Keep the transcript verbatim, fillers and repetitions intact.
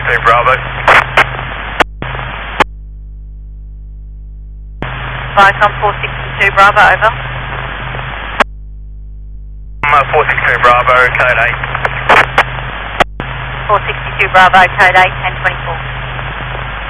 sixteen Bravo. Viacom four sixty-two Bravo, over. Uh, four sixty-two Bravo, code eight. four sixty-two Bravo, code eight, ten twenty-four.